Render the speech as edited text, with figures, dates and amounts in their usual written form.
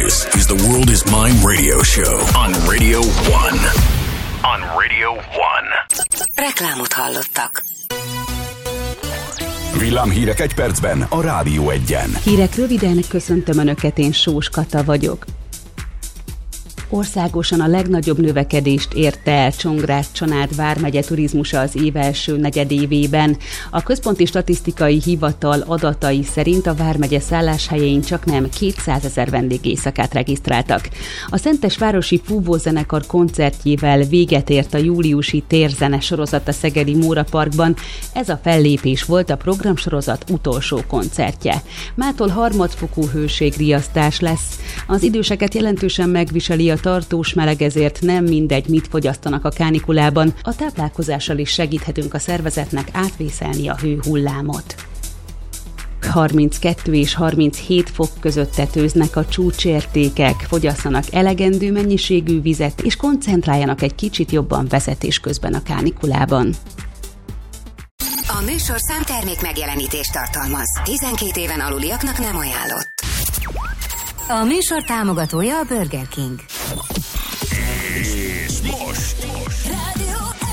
This is the World is Mine radio show on Radio 1. On Radio 1. Reklámot hallottak. Villámhírek egy percben a Rádió 1-en. Hírek röviden, köszöntöm Önöket, én Sós Kata vagyok. Országosan a legnagyobb növekedést érte el Csongrád-Csanád vármegye turizmusa az év első negyedévében. A Központi Statisztikai Hivatal adatai szerint a vármegye szálláshelyein csaknem 200 000 vendégéjszakát regisztráltak. A Szentesvárosi Fúvózenekar koncertjével véget ért a júliusi térzene sorozat a szegedi Móra Parkban. Ez a fellépés volt a programsorozat utolsó koncertje. Mától harmadfokú hőségriasztás lesz. Az időseket jelentősen megviseli a tartós meleg, ezért nem mindegy, mit fogyasztanak a kánikulában. A táplálkozással is segíthetünk a szervezetnek átvészelni a hőhullámot. 32 és 37 fok között tetőznek a csúcsértékek, fogyasszanak elegendő mennyiségű vizet, és koncentráljanak egy kicsit jobban vezetés közben a kánikulában. A műsorszám termék megjelenítést tartalmaz. 12 éven aluliaknak nem ajánlott. A műsor támogatója a Burger King. És most Rádió